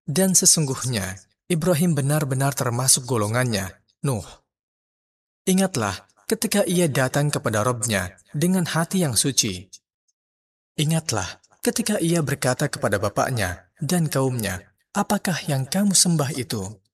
Dan sesungguhnya, Ibrahim benar-benar termasuk golongannya, Nuh. Ingatlah ketika ia datang kepada Robnya dengan hati yang suci. Ingatlah ketika ia berkata kepada bapaknya dan kaumnya, apakah yang kamu sembah itu?